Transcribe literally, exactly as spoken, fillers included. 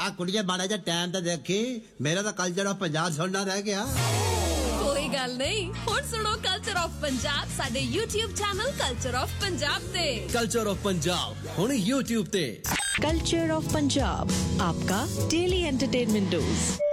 आ कुड़िए माड़ा जा टाइम तो देखी मेरा तो कल्चर ऑफ पंजाब सुनना रह गया कोई गल नहीं हुण सुनो कल्चर ऑफ पंजाब साडे YouTube channel culture of Punjab ते कल्चर ऑफ पंजाब हुण YouTube ते कल्चर ऑफ पंजाब आपका डेली एंटरटेनमेंट डोज।